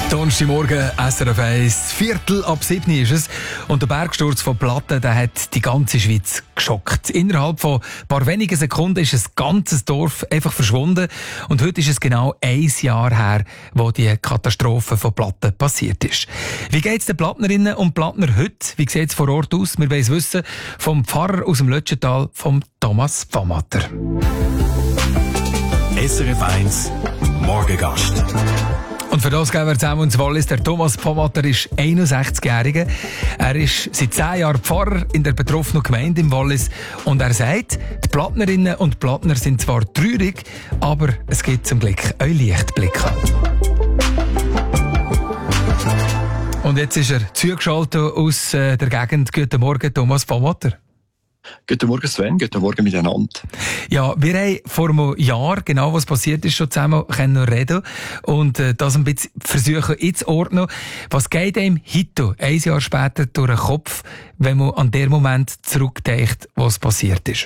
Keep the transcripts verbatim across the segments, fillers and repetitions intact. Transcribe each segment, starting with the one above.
Donnerstagmorgen, S R F eins, Viertel ab sieben ist es. Und der Bergsturz von Platten, der hat die ganze Schweiz geschockt. Innerhalb von ein paar wenigen Sekunden ist ein ganzes Dorf einfach verschwunden. Und heute ist es genau ein Jahr her, wo die Katastrophe von Platten passiert ist. Wie geht es den Plattnerinnen und Plattner heute? Wie sieht es vor Ort aus? Wir wollen es wissen vom Pfarrer aus dem Lötschental, vom Thomas Pfammatter. S R F eins Morgengast. Und für das gehen wir zusammen ins Wallis. Der Thomas Pfammatter ist einundsechzigjähriger. Er ist seit zehn Jahren Pfarrer in der betroffenen Gemeinde im Wallis. Und er sagt, die Plattnerinnen und Plattner sind zwar traurig, aber es gibt zum Glück auch Lichtblicke. Und jetzt ist er zugeschaltet aus der Gegend. Guten Morgen, Thomas Pfammatter. Guten Morgen Sven, guten Morgen miteinander. Ja, wir haben vor einem Jahr, genau was passiert ist, schon zusammen können reden und äh, das ein bisschen versuchen einzuordnen. Was geht einem heute, ein Jahr später, durch den Kopf, wenn man an den Moment zurückdenkt, was passiert ist?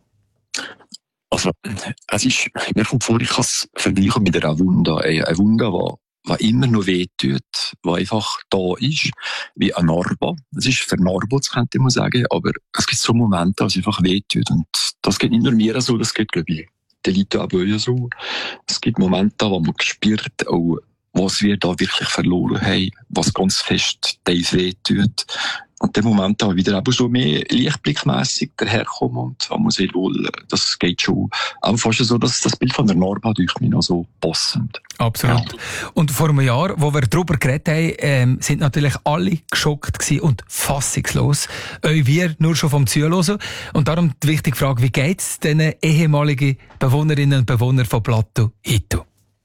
Also, es ist, mir kommt vor, ich kann es vergleichen mit einer Wunde. Eine Wunde, die was immer noch wehtut, was einfach da ist, wie ein Narbe. Es ist vernarbelt, könnte man sagen, aber es gibt so Momente, wo es einfach wehtut. Und das geht nicht nur mir so, das geht, glaube ich, den Leuten auch so. Es gibt Momente, wo man spürt, auch, was wir da wirklich verloren haben, was ganz fest tief wehtut. Und der Moment da wieder eben so mehr lichtblickmässig daherkommen und man sieht wohl, das geht schon. Auch fast so, dass das Bild von der Narbe durch mich noch so passend. Absolut. Ja. Und vor einem Jahr, wo wir darüber geredet haben, ähm, sind natürlich alle geschockt gewesen und fassungslos. Auch wir nur schon vom Zuhören. Und darum die wichtige Frage, wie geht es den ehemaligen Bewohnerinnen und Bewohnern von Plateau heute?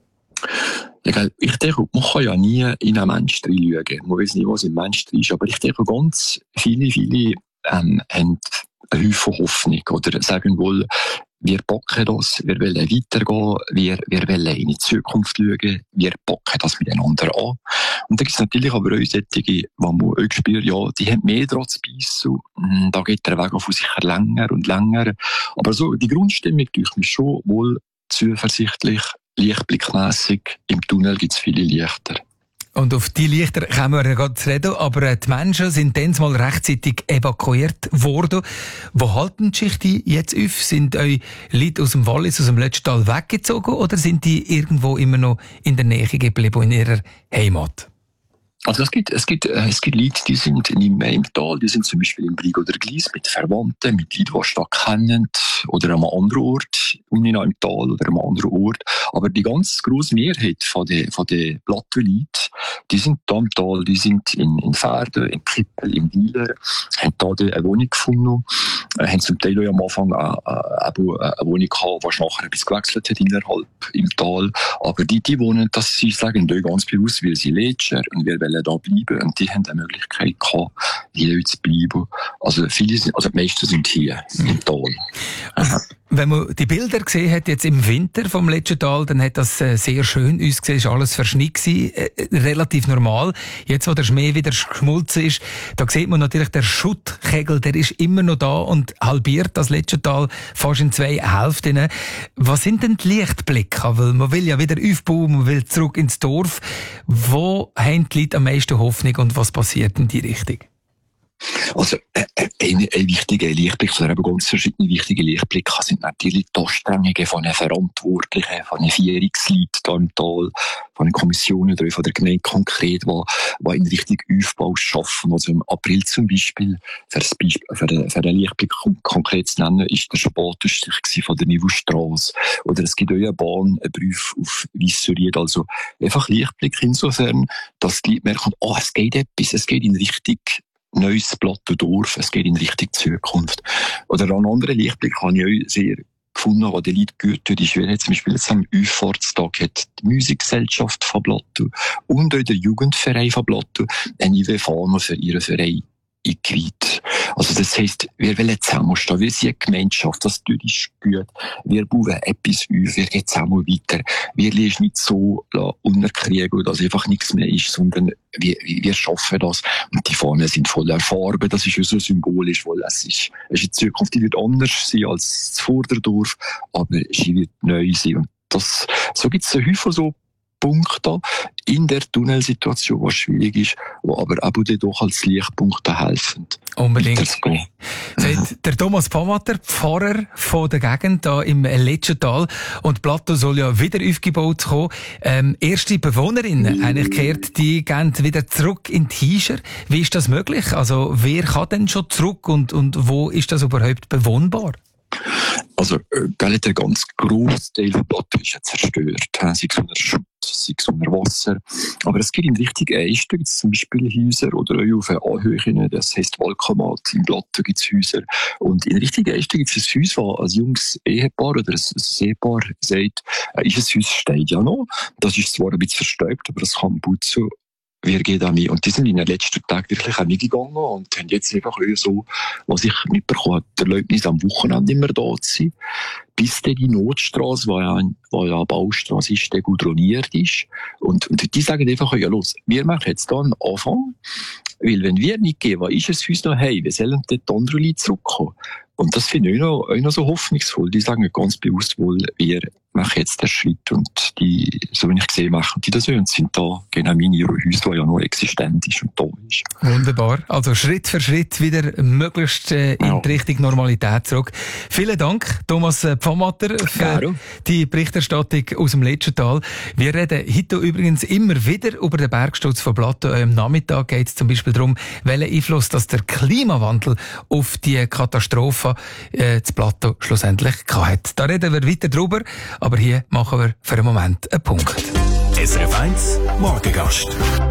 Ja, ich denke, man kann ja nie in einen Mensch reinschauen. Man weiß nicht, was im Mensch drin ist. Aber ich denke, ganz viele, viele ähm, haben einen Haufen Hoffnung. Oder sagen wohl, wir packen das, wir wollen weitergehen, wir, wir wollen in die Zukunft schauen, wir packen das miteinander an. Und dann gibt es natürlich aber auch solche, die man auch spürt, ja, die haben mehr dran zu beißen. Da geht der Weg auf sicher länger und länger. Aber so, die Grundstimmung durch mich schon wohl zuversichtlich, lichtblickmässig. Im Tunnel gibt es viele Lichter. Und auf die Lichter kommen wir ja gerade zu reden, aber die Menschen sind dann mal rechtzeitig evakuiert worden. Wo halten die Schichten jetzt auf? Sind eure Leute aus dem Wallis, aus dem Lötschental weggezogen oder sind die irgendwo immer noch in der Nähe geblieben, in ihrer Heimat? Also es gibt, es gibt, es gibt Leute, die sind nicht mehr im Tal, die sind zum Beispiel im Brig oder Gleis mit Verwandten, mit Leuten, die stark kennen, oder an einem anderen Ort, unten im Tal oder an einem anderen Ort. Aber die ganz grosse Mehrheit von den, von den Plattleuten, die sind da im Tal, die sind in, in Pferden, in Kippel, in Weiler, haben da eine Wohnung gefunden, haben zum Teil auch am Anfang eine, eine, eine Wohnung gehabt, die nachher etwas gewechselt hat innerhalb im Tal. Aber die, die wohnen, das sie sagen, da ganz bewusst, weil sie Lädscher und wir wollen da bleiben. Und die haben die Möglichkeit gehabt, hier zu bleiben. Also viele sind, also die meisten sind hier im Tal. Also, wenn man die Bilder gesehen hat, jetzt im Winter vom Lötschental, dann hat das äh, sehr schön ausgesehen, es war alles verschneit gewesen, äh, relativ normal. Jetzt, wo der Schnee wieder geschmolzen ist, da sieht man natürlich, der Schuttkegel, der ist immer noch da und halbiert das Lötschental fast in zwei Hälften. Was sind denn die Lichtblicke? Weil man will ja wieder aufbauen, man will zurück ins Dorf. Wo haben die Leute am meisten Hoffnung und was passiert in die Richtung? Also, äh, ein, ein wichtiger Lichtblick, oder eben ganz verschiedene wichtige Lichtblicke sind natürlich die Anstrengungen von den Verantwortlichen, von den Vierungsleuten hier im Tal, von den Kommissionen oder von der Gemeinde konkret, die, die in Richtung Aufbau schaffen. Also im April zum Beispiel, für, das Beispiel, für, den, für den Lichtblick konkret zu nennen, ist der Spatenstich von der Niveaustrasse. Oder es gibt auch eine Bahn, einen Brief auf Wisseried. Also einfach Lichtblick insofern, dass die Leute merken, oh, es geht etwas, es geht in Richtung neues Plattendorf, es geht in Richtung Zukunft. Oder einen anderen Lichtblick habe ich auch sehr gefunden, was die Leute gut tut, ist, wenn zum Beispiel jetzt am Auffahrtstag hat die Musikgesellschaft von Plateau und auch der Jugendverein von Plateau eine I W-Fahne für ihren Verein eingeweiht. Also das heisst, wir wollen zusammenstehen, wir sind eine Gemeinschaft, das tut uns gut. Wir bauen etwas auf, wir gehen zusammen weiter. Wir lassen nicht so unterkriegen, dass einfach nichts mehr ist, sondern wir, wir schaffen das. Und die Fahnen sind voller Farbe, das ist ja so symbolisch, weil es ist, es ist in Zukunft, die wird anders sein als das Vorderdorf, aber sie wird neu sein. Und das, so gibt es einen Haufen so Punkt da in der Tunnelsituation, was schwierig ist, wo aber auch doch als Lichtpunkte helfen. Unbedingt. Sagt der Thomas Pfammatter, Pfarrer von der Gegend da im Letschental. Und das Plateau soll ja wieder aufgebaut kommen. Ähm, erste Bewohnerinnen, eigentlich gehört, die gehen wieder zurück in die Hiescher. Wie ist das möglich? Also, wer kann denn schon zurück und, und wo ist das überhaupt bewohnbar? Also, äh, der ganz grosse Teil des Plateau ist ja zerstört. Sei es unter Schutt, sei es unter Wasser. Aber es gibt in Richtung Einstöcke, zum Beispiel Häuser oder auch auf Anhöhen, das heisst Walkamat. Im Plateau gibt es Häuser. Und in Richtung Einstöcke gibt es ein Haus, wo ein junges Ehepaar oder ein, ein Ehepaar sagt, äh, ist ein Haus steht ja noch. Das ist zwar ein bisschen verstaubt, aber das kann putzen. Wir gehen da mit. Und die sind in den letzten Tagen wirklich auch mitgegangen und haben jetzt einfach so, was ich mitbekommen habe, die Leute am Wochenende immer da zu sein, bis dann die Notstrasse, die ja, wo ja eine Baustrasse ist, gudroniert ist. Und, und die sagen einfach, ja los, wir machen jetzt da einen Anfang, weil wenn wir nicht gehen, was ist es für uns noch hey, wir sollen dort andere Leute zurückkommen. Und das finde ich auch noch, auch noch so hoffnungsvoll. Die sagen ganz bewusst wohl, wir machen jetzt den Schritt und die, so wie ich gesehen machen die das und sind da genau meine Häuser, die ja noch existent ist und da ist. Wunderbar. Also Schritt für Schritt wieder möglichst äh, in ja. die Richtung Normalität zurück. Vielen Dank, Thomas Pfammatter, für Garo. die Berichterstattung aus dem Letschental. Wir reden heute übrigens immer wieder über den Bergsturz von Plateau. Am Nachmittag geht es zum Beispiel darum, welchen Einfluss dass der Klimawandel auf die Katastrophe äh, das Plateau schlussendlich hat. Da reden wir weiter drüber, aber hier machen wir für einen Moment einen Punkt. S R F eins Morgengast.